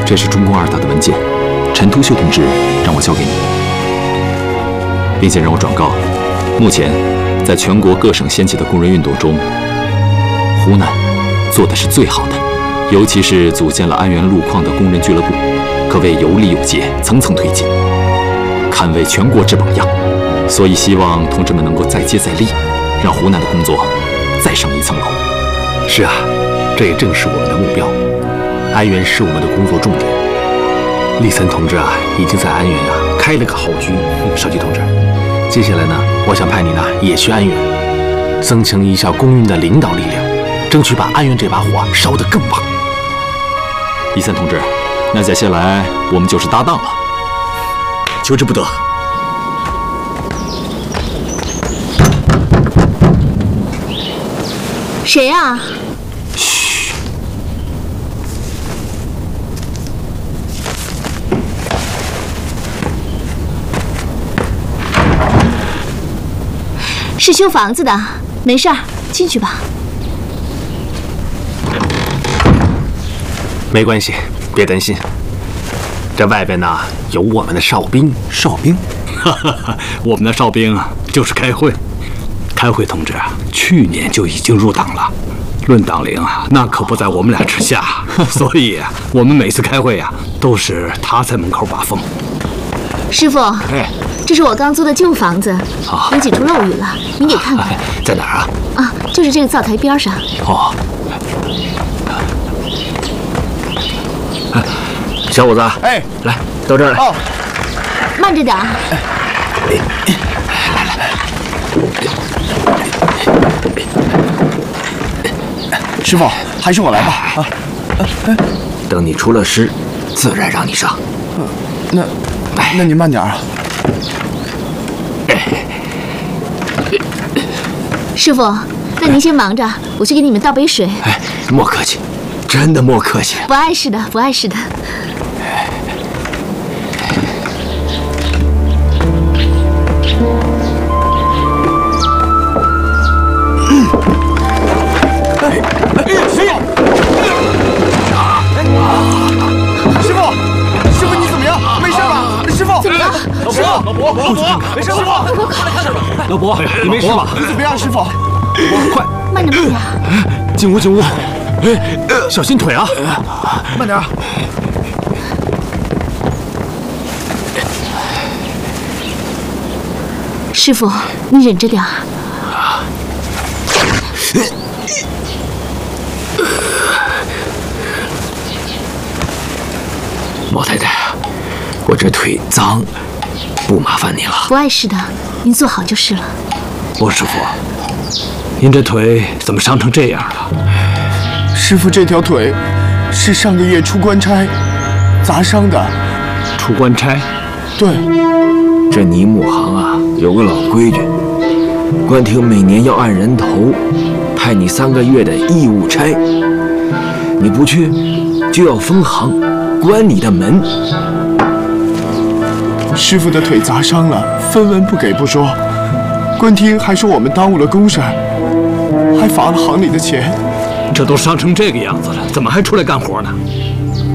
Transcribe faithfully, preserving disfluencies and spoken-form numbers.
这是中共二大的文件，陈独秀同志让我交给你，并且让我转告，目前在全国各省掀起的工人运动中，湖南做的是最好的，尤其是组建了安源路矿的工人俱乐部，可谓有理有节，层层推进，堪为全国之榜样。所以希望同志们能够再接再厉，让湖南的工作再上一层楼。 是啊，这也正是我们的目标。安源是我们的工作重点。立森同志啊，已经在安源啊开了个好局。少奇同志，接下来呢，我想派你呢也去安源，增强一下工运的领导力量，争取把安源这把火啊烧得更旺。 立森同志，那接下来我们就是搭档了。 求之不得。 谁啊？ 嘘。 是修房子的，没事儿，进去吧。 没关系，别担心。这外边呢有我们的哨兵。 哨兵？ 哈哈哈，我们的哨兵啊，就是开会。开会同志啊，去年就已经入党了，论党龄啊，那可不在我们俩之下，所以啊，我们每次开会啊，都是他在门口把风。 师傅， 哎， 这是我刚租的旧房子，有几处漏雨了，您给看看。 哎、在哪儿啊？ 啊，就是这个灶台边上。 哦。哎，小伙子， 哎， 来到这儿来。 哦， 慢着点儿。 哎，来来来。 师傅，还是我来吧。啊， 哎，等你出了师，自然让你上。 呃、那，那您慢点啊。 师傅，那您先忙着，我去给你们倒杯水。 哎，莫客气，真的莫客气。 不碍事的，不碍事的。 师傅，师傅你怎么样？没事吧？师傅， 怎么了？ 老伯，老伯，老伯，没事吧？ 老伯，你没事吧？ 你怎么样，师傅？ 快， 慢点，慢点。 进屋，进屋。哎，小心腿啊！ 慢点。 师傅，你忍着点儿。 毛太太，我这腿脏，不麻烦你了。 不碍事的，您坐好就是了。 罗师傅，您这腿怎么伤成这样了？ 师傅，这条腿是上个月出关差砸伤的。 出关差？ 对。 这泥木行啊，有个老规矩，官厅每年要按人头派你三个月的义务差，你不去就要封行，关你的门。 师傅的腿砸伤了，分文不给不说，官厅还说我们耽误了公事，还罚了行里的钱。 这都伤成这个样子了，怎么还出来干活呢？